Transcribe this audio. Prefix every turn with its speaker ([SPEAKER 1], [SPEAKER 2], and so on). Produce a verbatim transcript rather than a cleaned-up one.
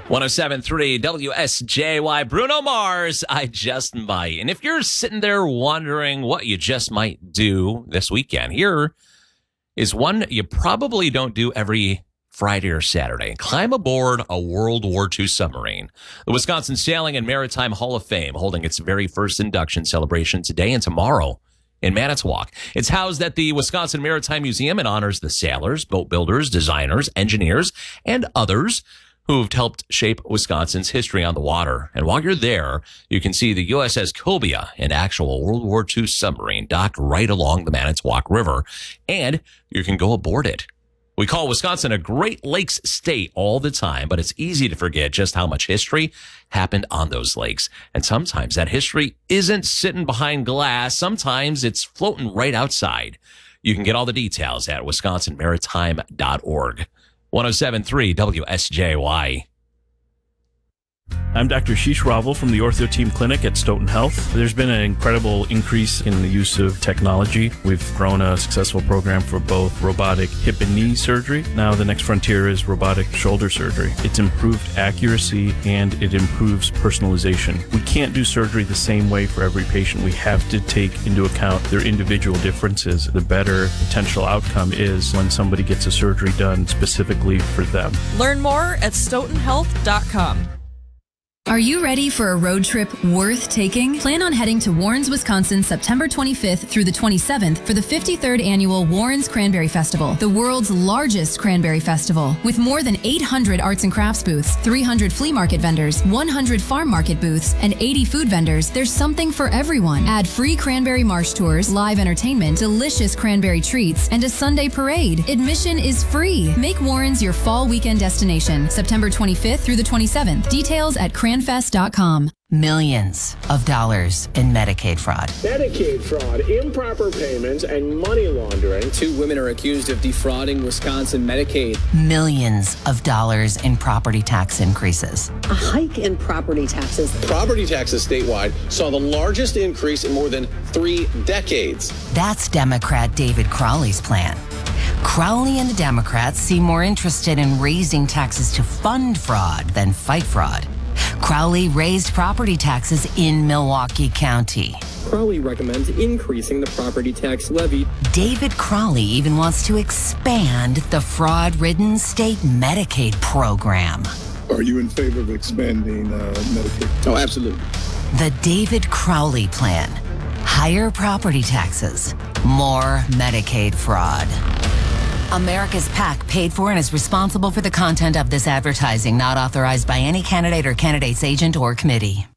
[SPEAKER 1] one oh seven point three W S J Y, Bruno Mars, I Just Might. And if you're sitting there wondering what you just might do this weekend, here is one you probably don't do every Friday or Saturday. Climb aboard a World War Two submarine. The Wisconsin Sailing and Maritime Hall of Fame holding its very first induction celebration today and tomorrow in Manitowoc. It's housed at the Wisconsin Maritime Museum and honors the sailors, boat builders, designers, engineers, and others who've helped shape Wisconsin's history on the water. And while you're there, you can see the U S S Cobia, an actual World War Two submarine docked right along the Manitowoc River, and you can go aboard it. We call Wisconsin a Great Lakes state all the time, but it's easy to forget just how much history happened on those lakes. And sometimes that history isn't sitting behind glass. Sometimes it's floating right outside. You can get all the details at wisconsin maritime dot org. one oh seven point three W S J Y.
[SPEAKER 2] I'm Doctor Sheesh Ravel from the Ortho Team Clinic at Stoughton Health. There's been an incredible increase in the use of technology. We've grown a successful program for both robotic hip and knee surgery. Now the next frontier is robotic shoulder surgery. It's improved accuracy and it improves personalization. We can't do surgery the same way for every patient. We have to take into account their individual differences. The better potential outcome is when somebody gets a surgery done specifically for them.
[SPEAKER 3] Learn more at stoughton health dot com.
[SPEAKER 4] Are you ready for a road trip worth taking? Plan on heading to Warrens, Wisconsin, September twenty-fifth through the twenty-seventh for the fifty-third Annual Warrens Cranberry Festival, the world's largest cranberry festival. With more than eight hundred arts and crafts booths, three hundred flea market vendors, one hundred farm market booths, and eighty food vendors, there's something for everyone. Add free cranberry marsh tours, live entertainment, delicious cranberry treats, and a Sunday parade. Admission is free. Make Warrens your fall weekend destination, September twenty-fifth through the twenty-seventh. Details at cran fest dot com.
[SPEAKER 5] Millions of dollars in Medicaid fraud.
[SPEAKER 6] Medicaid fraud, improper payments, and money laundering.
[SPEAKER 7] Two women are accused of defrauding Wisconsin Medicaid.
[SPEAKER 5] Millions of dollars in property tax increases.
[SPEAKER 8] A hike in property taxes.
[SPEAKER 9] Property taxes statewide saw the largest increase in more than three decades.
[SPEAKER 5] That's Democrat David Crowley's plan. Crowley and the Democrats seem more interested in raising taxes to fund fraud than fight fraud. Crowley raised property taxes in Milwaukee County.
[SPEAKER 7] Crowley recommends increasing the property tax levy.
[SPEAKER 5] David Crowley even wants to expand the fraud-ridden state Medicaid program.
[SPEAKER 10] Are you in favor of expanding uh, Medicaid?
[SPEAKER 9] Oh, absolutely.
[SPEAKER 5] The David Crowley plan. Higher property taxes, more Medicaid fraud. America's PAC paid for and is responsible for the content of this advertising, not authorized by any candidate or candidate's agent or committee.